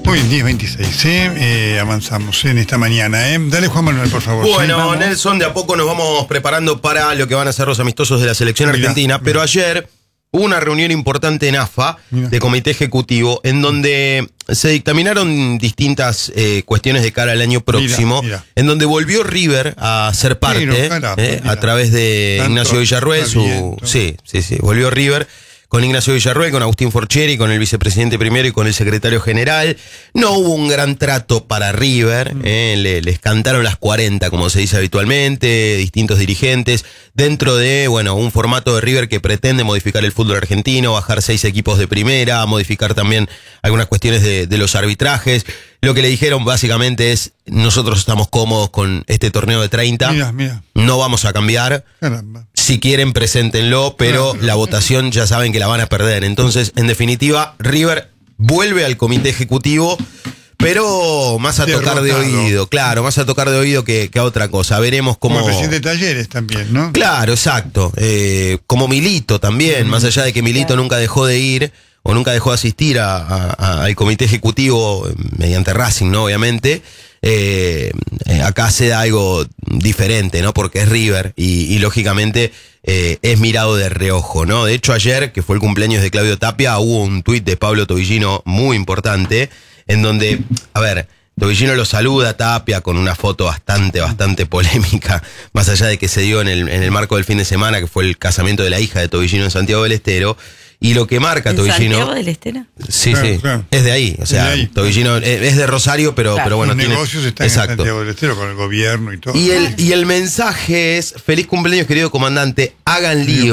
Muy bien, 10:26, avanzamos en esta mañana. Dale, Juan Manuel, por favor. Bueno, sí, Nelson, de a poco nos vamos preparando para lo que van a ser los amistosos de la selección argentina, pero ayer hubo una reunión importante en AFA, de comité ejecutivo, en donde se dictaminaron distintas cuestiones de cara al año próximo, en donde volvió River a ser parte, a través de Ignacio Villarruel, sí, volvió River con Ignacio Villarruel, con Agustín Forcheri, con el vicepresidente primero y con el secretario general. No hubo un gran trato para River, les cantaron las 40, como se dice habitualmente, distintos dirigentes, dentro de, un formato de River que pretende modificar el fútbol argentino, bajar 6 equipos de primera, modificar también algunas cuestiones de los arbitrajes. Lo que le dijeron básicamente es, nosotros estamos cómodos con este torneo de 30, no vamos a cambiar. Caramba. Si quieren, preséntenlo, pero la votación ya saben que la van a perder. Entonces, en definitiva, River vuelve al comité ejecutivo, pero más a tocar de oído. Claro, más a tocar de oído que a otra cosa. Veremos cómo... Como presidente de Talleres también, ¿no? Claro, exacto. Como Milito también, más allá de que Milito nunca dejó de ir o nunca dejó de asistir al comité ejecutivo mediante Racing, ¿no? Obviamente. Acá se da algo diferente, ¿no? Porque es River y lógicamente es mirado de reojo, ¿no? De hecho, ayer, que fue el cumpleaños de Claudio Tapia, hubo un tuit de Pablo Tobillino muy importante, en donde, Tobillino lo saluda a Tapia con una foto bastante polémica, más allá de que se dio en el marco del fin de semana, que fue el casamiento de la hija de Tobillino en Santiago del Estero. Y lo que marca Tobillino... ¿Santiago del Estero? Sí, claro. Es de ahí. O sea, Tobillino es de Rosario, pero bueno, los negocios están en Santiago del Estero con el gobierno y todo. Y el mensaje es: feliz cumpleaños, querido comandante, hagan lío.